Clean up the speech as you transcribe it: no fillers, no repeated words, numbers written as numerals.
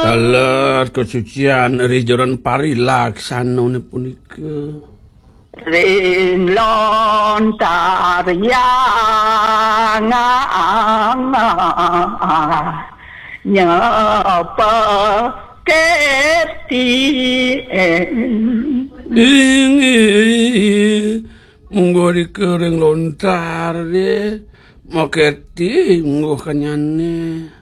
Alat kesucian rijoran parilaksanane punika. Ring lontar yang nyapa ketien monggo dikering lontar de maketi monggo kanyane